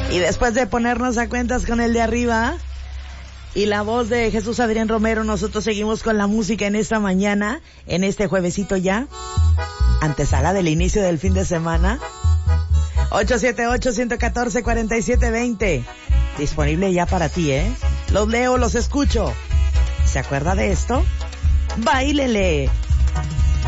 Y después de ponernos a cuentas con el de arriba y la voz de Jesús Adrián Romero, nosotros seguimos con la música en esta mañana, en este juevesito ya, antesala del inicio del fin de semana. 878-114-4720. Disponible ya para ti, ¿eh? Los leo, los escucho. ¿Se acuerda de esto? ¡Báilele!